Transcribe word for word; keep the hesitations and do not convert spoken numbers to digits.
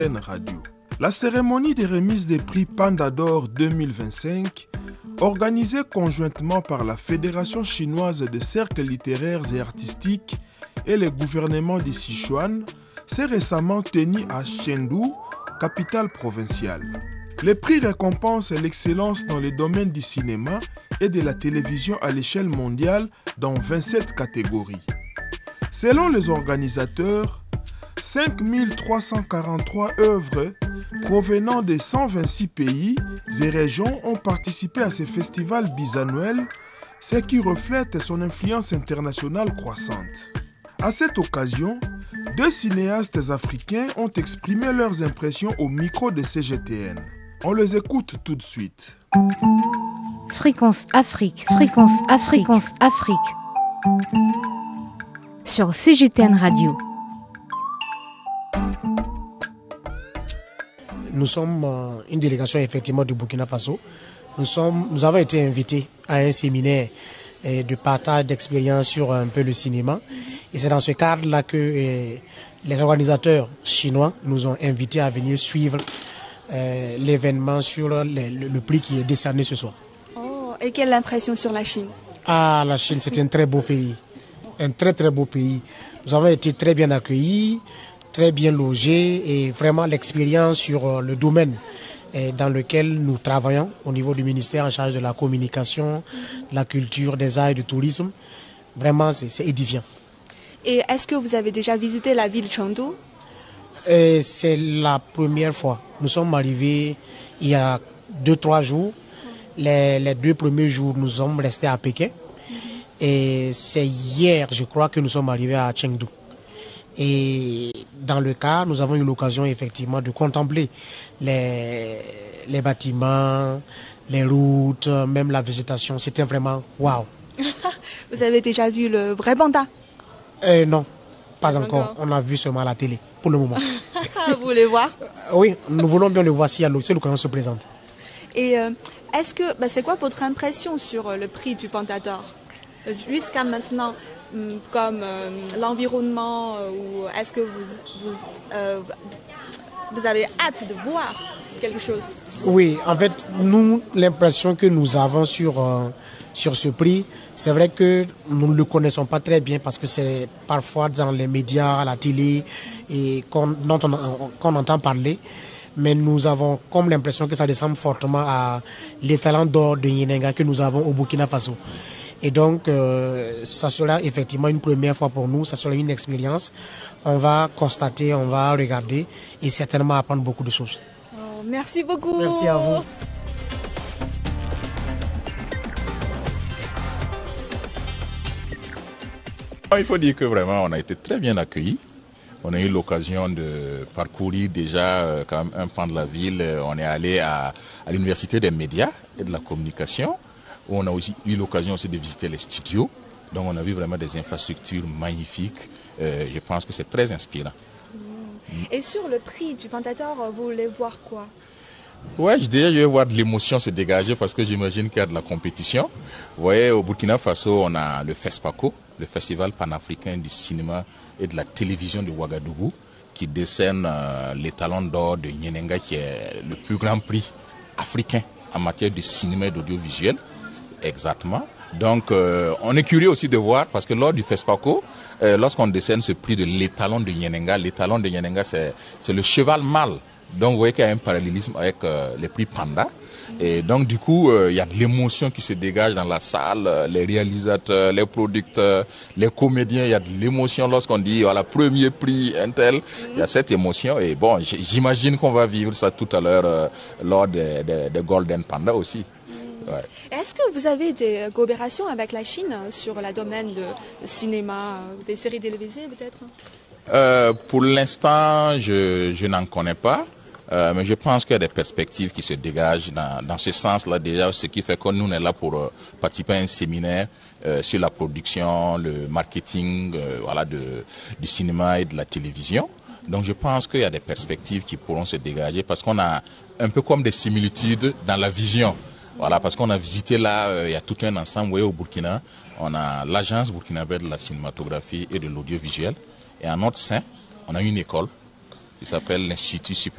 Radio. La cérémonie des remises des prix Panda d'Or deux mille vingt-cinq, organisée conjointement par la Fédération chinoise des cercles littéraires et artistiques et le gouvernement du Sichuan, s'est récemment tenue à Chengdu, capitale provinciale. Les prix récompensent l'excellence dans les domaines du cinéma et de la télévision à l'échelle mondiale dans vingt-sept catégories. Selon les organisateurs, cinq mille trois cent quarante-trois œuvres provenant de cent vingt-six pays et régions ont participé à ce festival bisannuel, ce qui reflète son influence internationale croissante. À cette occasion, deux cinéastes africains ont exprimé leurs impressions au micro de C G T N. On les écoute tout de suite. Fréquence Afrique, Fréquence Afrique, Fréquence Afrique. Sur C G T N Radio. Nous sommes une délégation effectivement du Burkina Faso. Nous, sommes, nous avons été invités à un séminaire de partage d'expériences sur un peu le cinéma. Et c'est dans ce cadre-là que les organisateurs chinois nous ont invités à venir suivre euh, l'événement sur le, le, le prix qui est décerné ce soir. Oh, et quelle impression sur la Chine? Ah, la Chine, c'est un très beau pays. Un très très beau pays. Nous avons été très bien accueillis, très bien logés et vraiment l'expérience sur le domaine dans lequel nous travaillons au niveau du ministère en charge de la communication, de la culture, des arts et du tourisme. Vraiment, c'est édifiant. Et est-ce que vous avez déjà visité la ville de Chengdu? C'est la première fois. Nous sommes arrivés il y a deux, trois jours. Les, les deux premiers jours, nous sommes restés à Pékin. Et c'est hier, je crois, que nous sommes arrivés à Chengdu. Et dans le cas, nous avons eu l'occasion effectivement de contempler les, les bâtiments, les routes, même la végétation. C'était vraiment waouh. Vous avez déjà vu le vrai panda? euh, Non, pas encore. encore. On a vu seulement à la télé, pour le moment. Vous voulez voir? Oui, nous voulons bien le voir si l'occasion se présente. Et euh, est-ce que, bah, c'est quoi votre impression sur le prix du Panda d'Or jusqu'à maintenant, comme euh, l'environnement, euh, ou est-ce que vous, vous, euh, vous avez hâte de voir quelque chose? Oui, en fait, nous, l'impression que nous avons sur, euh, sur ce prix, c'est vrai que nous ne le connaissons pas très bien parce que c'est parfois dans les médias, à la télé, et qu'on, dont on, qu'on entend parler. Mais nous avons comme l'impression que ça ressemble fortement à l'étalon d'or de Nyenenga que nous avons au Burkina Faso. Et donc, euh, ça sera effectivement une première fois pour nous, ça sera une expérience. On va constater, on va regarder et certainement apprendre beaucoup de choses. Oh, merci beaucoup. Merci à vous. Il faut dire que vraiment, on a été très bien accueillis. On a eu l'occasion de parcourir déjà quand même un pan de la ville. On est allé à, à l'université des médias et de la communication, où on a aussi eu l'occasion aussi de visiter les studios. Donc on a vu vraiment des infrastructures magnifiques. Euh, je pense que c'est très inspirant. Et sur le prix du Panda d'Or, vous voulez voir quoi? Ouais, je dirais, je vais voir de l'émotion se dégager parce que j'imagine qu'il y a de la compétition. Vous voyez, au Burkina Faso, on a le FESPACO, le Festival panafricain du cinéma et de la télévision de Ouagadougou, qui décerne euh, l'étalon d'or de Nyenenga, qui est le plus grand prix africain en matière de cinéma et d'audiovisuel. Exactement. Donc, euh, on est curieux aussi de voir, parce que lors du FESPACO, euh, lorsqu'on décerne ce prix de l'étalon de Nyenenga, l'étalon de Nyenenga, c'est le cheval mâle. Donc, vous voyez qu'il y a un parallélisme avec euh, les prix Panda. Et donc, du coup, euh, il y a de l'émotion qui se dégage dans la salle. Les réalisateurs, les producteurs, les comédiens, il y a de l'émotion lorsqu'on dit, voilà, premier prix, un tel. Il y a cette émotion. Et bon, j'imagine qu'on va vivre ça tout à l'heure euh, lors des, des, des Golden Panda aussi. Ouais. Est-ce que vous avez des coopérations avec la Chine sur le domaine de cinéma, des séries télévisées peut-être? euh, Pour l'instant, je, je n'en connais pas. Euh, mais je pense qu'il y a des perspectives qui se dégagent dans, dans ce sens-là déjà, ce qui fait que nous, on est là pour euh, participer à un séminaire euh, sur la production, le marketing euh, voilà, de, du cinéma et de la télévision. Donc je pense qu'il y a des perspectives qui pourront se dégager parce qu'on a un peu comme des similitudes dans la vision. Voilà, parce qu'on a visité là, euh, il y a tout un ensemble, vous voyez, au Burkina, on a l'agence burkinabé de la cinématographie et de l'audiovisuel. Et en notre sein, on a une école qui s'appelle l'Institut supérieur